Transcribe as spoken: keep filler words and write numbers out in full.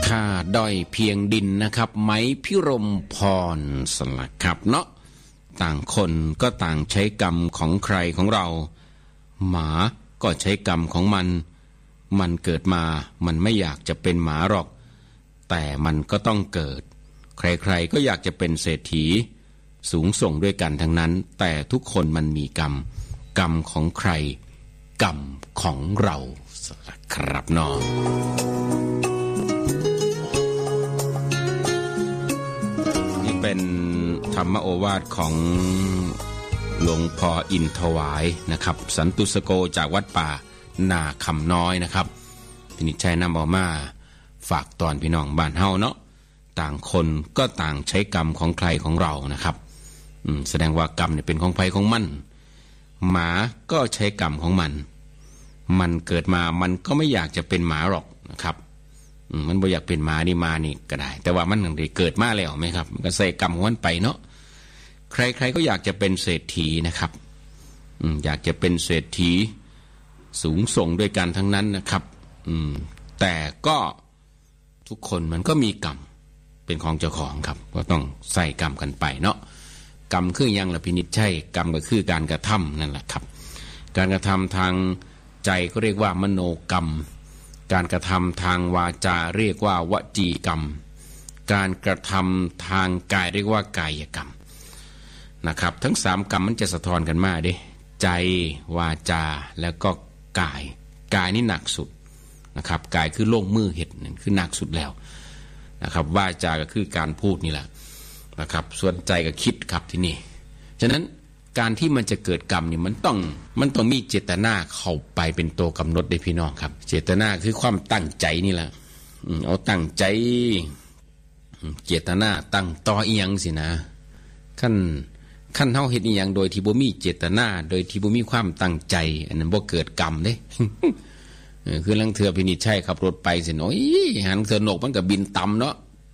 ข้าด้อยเพียงดินนะครับไหมพิรมพรสลักครับเนาะต่างคนก็ต่างใช้กรรมของใครของเราหมาก็ใช้กรรมของมันมันเกิดมามันไม่อยากจะเป็นหมาหรอกแต่มันก็ต้องเกิดใครๆก็อยากจะเป็นเศรษฐีสูงส่งด้วยกันทั้งนั้นแต่ทุกคนมันมีกรรมกรรมของใครกรรมของเราสลักครับเนาะเป็นธรรมโอวาทของหลวงพ่ออินทวายนะครับสันตุสโกจากวัดป่านาคำน้อยนะครับพินิจชัยนำเอามาฝากตอนพี่น้องบ้านเฮาเนาะต่างคนก็ต่างใช้กรรมของใครของเรานะครับแสดงว่ากรรมเนี่ยเป็นของใครของมันหมาก็ใช้กรรมของมันมันเกิดมามันก็ไม่อยากจะเป็นหมาหรอกนะครับมันบ่อยากเป็นหมานี่มานี่ก็ได้แต่ว่ามันได้เกิดมาแล้วไหมครับมันก็ใส่กรรมของมันไปเนาะใครๆก็อยากจะเป็นเศรษฐีนะครับอยากจะเป็นเศรษฐีสูงส่งด้วยกันทั้งนั้นนะครับแต่ก็ทุกคนมันก็มีกรรมเป็นของเจ้าของครับก็ต้องใส่กรรมกันไปเนาะกรรมคือยังละพินิจใช่กรรมก็คือการกระทำนั่นแหละครับการกระทำทางใจก็เรียกว่ามโนกรรมการกระทำทางวาจาเรียกว่าวจีกรรมการกระทำทางกายเรียกว่ากายกรรมนะครับทั้งสามกรรมมันจะสะท้อนกันมาเด้ใจวาจาแล้วก็กายกายนี่หนักสุดนะครับกายคือโลกมือเห็ดนั่นคือหนักสุดแล้วนะครับวาจาก็คือการพูดนี่แหละนะครับส่วนใจก็คิดครับที่นี่ฉะนั้นการที่มันจะเกิดกรรมนี่มันต้องมันต้องมีเจตนาเข้าไปเป็นตัวกำหนดได้พี่น้องครับเจตนาคือความตั้งใจนี่แหละเอาตั้งใจเจตนาตั้งต่ออีหยังสินะขั้นขั้นเฮาเฮ็ดอีหยังโดยที่บ่มีเจตนาโดยที่บ่มีความตั้งใจอันนั้นบ่เกิดกรรมเด้ คือลังเทื่อพินิจชัยขับรถไปสิโอ้ยหันเทื่อนกมันก็บินต่ำเนาะ